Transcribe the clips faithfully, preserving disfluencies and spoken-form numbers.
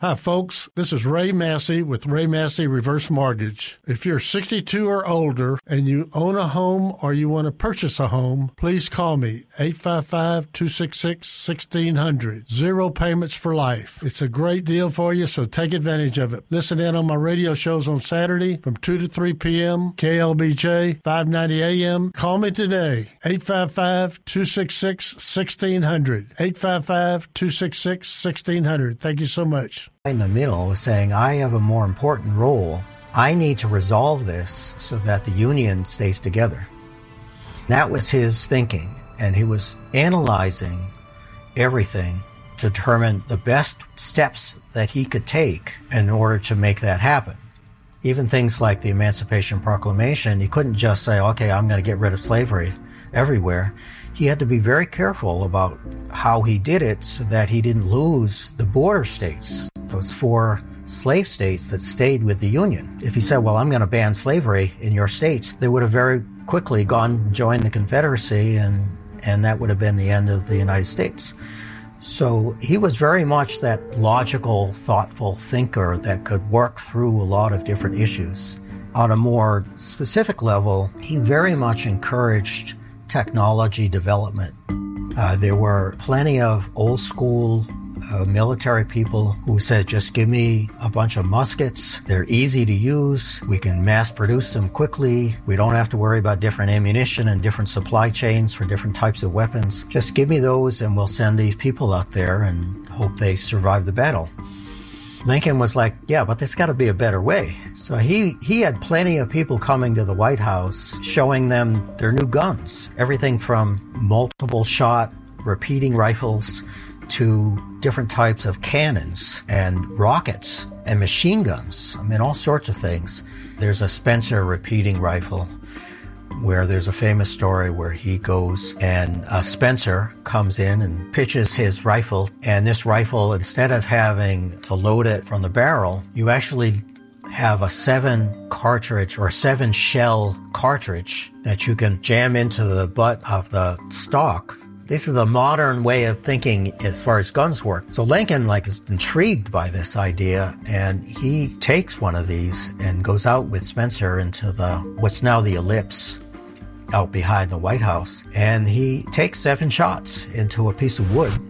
Hi, folks. This is Ray Massey with Ray Massey Reverse Mortgage. If you're sixty-two or older and you own a home or you want to purchase a home, please call me, eight five five, two six six, one six zero zero. Zero payments for life. It's a great deal for you, so take advantage of it. Listen in on my radio shows on Saturday from two to three p.m., K L B J, five ninety A M. Call me today, eight five five, two six six, one six zero zero. eight five five, two six six, one six zero zero. Thank you so much. In the middle was saying, I have a more important role. I need to resolve this so that the union stays together. That was his thinking, and he was analyzing everything to determine the best steps that he could take in order to make that happen. Even things like the Emancipation Proclamation, he couldn't just say, okay, I'm going to get rid of slavery everywhere. He had to be very careful about how he did it so that he didn't lose the border states, those four slave states that stayed with the Union. If he said, well, I'm going to ban slavery in your states, they would have very quickly gone and joined the Confederacy, and, and that would have been the end of the United States. So he was very much that logical, thoughtful thinker that could work through a lot of different issues. On a more specific level, he very much encouraged technology development. Uh, there were plenty of old school uh, military people who said, just give me a bunch of muskets. They're easy to use. We can mass produce them quickly. We don't have to worry about different ammunition and different supply chains for different types of weapons. Just give me those and we'll send these people out there and hope they survive the battle. Lincoln was like, yeah, but there's got to be a better way. So he, he had plenty of people coming to the White House showing them their new guns. Everything from multiple shot repeating rifles to different types of cannons and rockets and machine guns. I mean, all sorts of things. There's a Spencer repeating rifle where there's a famous story where he goes and uh, Spencer comes in and pitches his rifle, and this rifle, instead of having to load it from the barrel, you actually have a seven cartridge or seven shell cartridge that you can jam into the butt of the stock. This is the modern way of thinking as far as guns work. So Lincoln like is intrigued by this idea, and he takes one of these and goes out with Spencer into the what's now the Ellipse out behind the White House, and he takes seven shots into a piece of wood.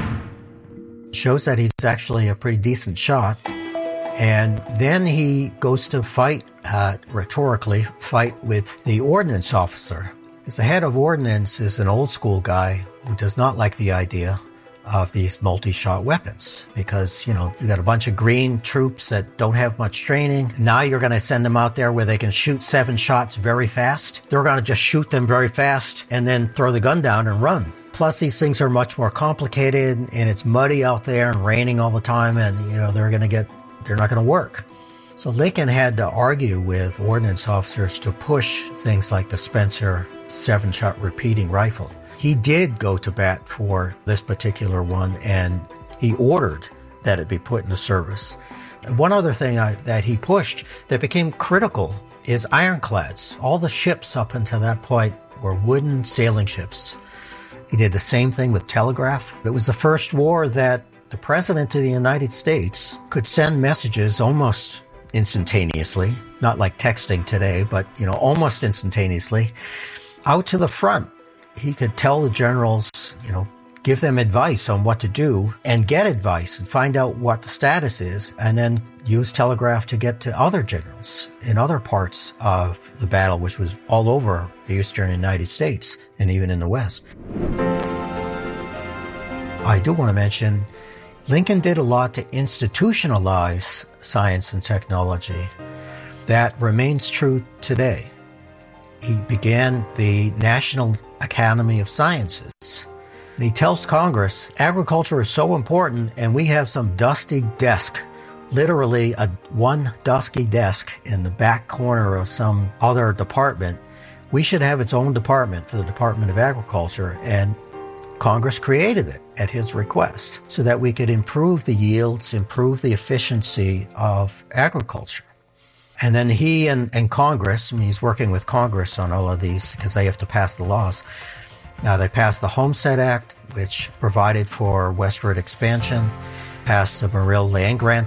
Shows that he's actually a pretty decent shot. And then he goes to fight, uh, rhetorically, fight with the ordnance officer. Because the head of ordnance is an old school guy who does not like the idea of these multi-shot weapons, because, you know, you got a bunch of green troops that don't have much training. Now you're going to send them out there where they can shoot seven shots very fast. They're going to just shoot them very fast and then throw the gun down and run. Plus, these things are much more complicated, and it's muddy out there and raining all the time, and, you know, they're going to get, they're not going to work. So Lincoln had to argue with ordnance officers to push things like the Spencer seven-shot repeating rifle. He did go to bat for this particular one, and he ordered that it be put into service. One other thing I, that he pushed that became critical is ironclads. All the ships up until that point were wooden sailing ships. He did the same thing with telegraph. It was the first war that the President of the United States could send messages almost instantaneously, not like texting today, but, you know, almost instantaneously, out to the front. He could tell the generals, you know, give them advice on what to do and get advice and find out what the status is, and then use telegraph to get to other generals in other parts of the battle, which was all over the eastern United States and even in the West. I do want to mention Lincoln did a lot to institutionalize science and technology. That remains true today. He began the National Academy of Sciences. And he tells Congress, agriculture is so important, and we have some dusty desk, literally a one dusty desk in the back corner of some other department. We should have its own department for the Department of Agriculture, and Congress created it at his request so that we could improve the yields, improve the efficiency of agriculture. And then he and, and Congress, I mean, he's working with Congress on all of these because they have to pass the laws. Now, they passed the Homestead Act, which provided for westward expansion, passed the Morrill Land Grant